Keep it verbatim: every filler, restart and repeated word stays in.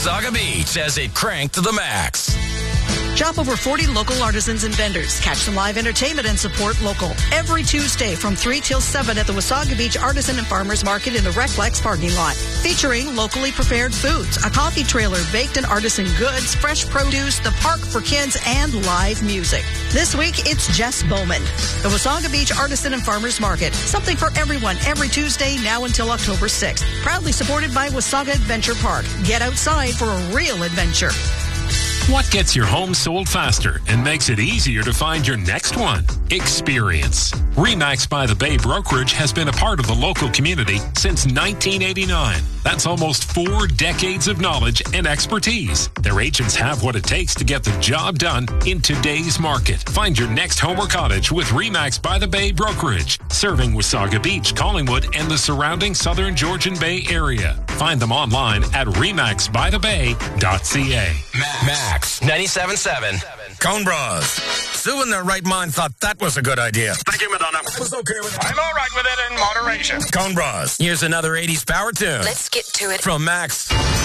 Wasaga Beach as it cranked to the max. Shop over forty local artisans and vendors. Catch some live entertainment and support local. Every Tuesday from three till seven at the Wasaga Beach Artisan and Farmers Market in the Reclex parking lot. Featuring locally prepared foods, a coffee trailer, baked and artisan goods, fresh produce, the park for kids, and live music. This week, it's Jess Bowman. The Wasaga Beach Artisan and Farmers Market. Something for everyone every Tuesday now until October sixth. Proudly supported by Wasaga Adventure Park. Get outside for a real adventure. What gets your home sold faster and makes it easier to find your next one? Experience. RE/MAX by the Bay Brokerage has been a part of the local community since nineteen eighty-nine. That's almost four decades of knowledge and expertise. Their agents have what it takes to get the job done in today's market. Find your next home or cottage with RE/MAX by the Bay Brokerage, serving Wasaga Beach, Collingwood, and the surrounding southern Georgian Bay area. Find them online at remax by the bay dot c a. Max ninety-seven point seven. Cone Bras. Sue in their right mind thought that was a good idea. Thank you, Madonna. I was okay with it. I'm all right with it in moderation. Cone Bras. Here's another eighties power tune. Let's get to it. From Max.